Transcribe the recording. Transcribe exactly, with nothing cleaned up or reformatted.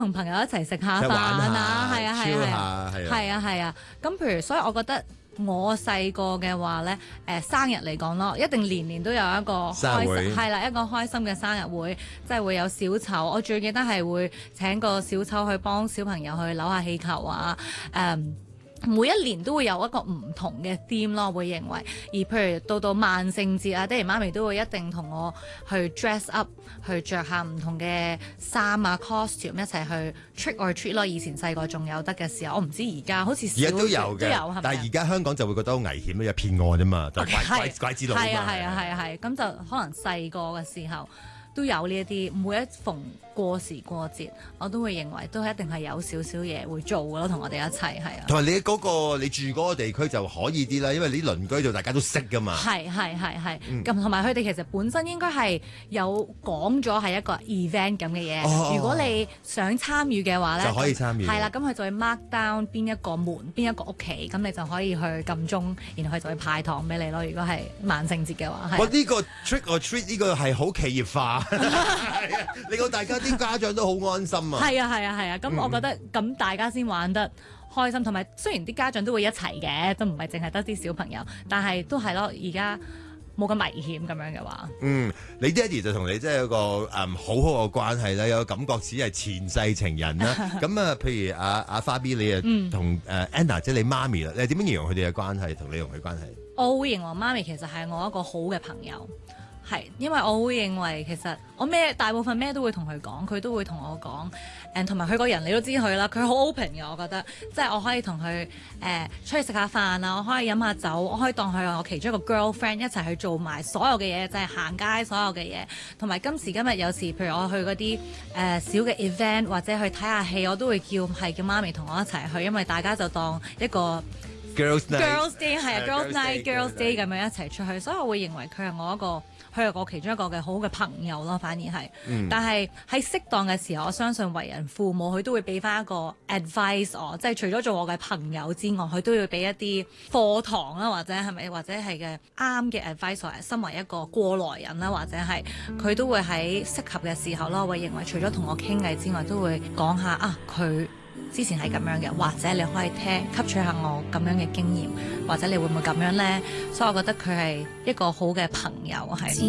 同朋友一齊食下飯啊，係啊係啊係啊係啊，咁譬如所以我覺得。我細個嘅話咧，誒、呃、生日嚟講咯，一定年年都有一個開心，係啦，一個開心嘅生日會，即係會有小丑。我最記得係會請個小丑去幫小朋友去扭下氣球啊，誒、嗯。每一年都會有一個唔同嘅 theme 咯，我會認為。而譬如到到萬聖節啊，爹哋媽咪都會一定同我去 dress up，去着下唔同嘅衫啊 costume 一齊去 trick or treat 咯。以前細個仲有得嘅時候，我唔知而家好似而家都有嘅，但係而家香港就會覺得好危險咯，有騙案啫嘛，就怪怪怪之類啊嘛。 係啊係啊係啊係，咁就可能細個嘅時候都有呢一啲，每一逢過時過節，我都會認為都一定係有少少嘢會做嘅咯，同我哋一齊係啊。 同埋你嗰、嗰個你住嗰個地區就可以啲啦，因為你鄰居就大家都識噶嘛。 係係係係，咁同埋佢哋其實本身應該係有講咗係一個 event 咁嘅嘢。哦、如果你想參與嘅話咧， 就可以參與。 係啦，咁佢就會 mark down 邊一個門、邊一個屋企，咁你就可以去撳鐘，然後佢就會派糖俾你咯。如果係萬聖節嘅話， 哇！呢、呢個 trick or treat 呢個係好企業化，令到大家啲家長都好安心啊！ 係啊係啊係啊，咁、啊啊、我覺得咁、嗯、大家先玩得開心，同埋雖然啲家長都會一齊嘅，都唔係淨係得啲小朋友，但係都係咯，而家冇咁危險咁樣嘅話。 嗯，你爹哋就同你即係有個誒、嗯、好好嘅關係啦，有個感覺似係前世情人啦。咁啊，譬如阿阿花 B 你啊同誒 Anna 即係你媽咪啦，你點樣形容佢哋嘅關係同你同佢關係？ 我會形容媽咪其實係我一個好嘅朋友。係，因為我會認為其實我咩大部分咩都會同佢講，佢都會同我講，誒同埋佢個人你都知佢啦，佢好 open 嘅，我覺得，即係我可以同佢誒出去食下飯啊，我可以飲下酒，我可以當佢係我其中一個 girlfriend 一齊去做埋所有嘅嘢，就係、是、行街所有嘅嘢，同埋今時今日有時譬如我去嗰啲誒小嘅 event 或者去睇下戲，我都會叫係叫媽咪同我一齊去，因為大家就當一個 girls night girls day 係啊 girls night girls day 咁樣一齊出去，所以我會認為佢係我一個。佢係我其中一個嘅好嘅朋友咯，反而係，嗯、但係喺適當嘅時候，我相信為人父母佢都會俾翻一個 advice 我，即係除咗做我嘅朋友之外，佢都要俾一啲課堂啦，或者係咪，或者係嘅啱嘅 advice，身為一個過來人啦，或者係佢都會喺適合嘅時候咯，我會認為除咗同我傾偈之外，都會講下啊佢之前係咁樣嘅，或者你可以聽吸取下我咁樣嘅經驗，或者你會唔會咁樣咧？所以我覺得佢係一個好嘅朋友係。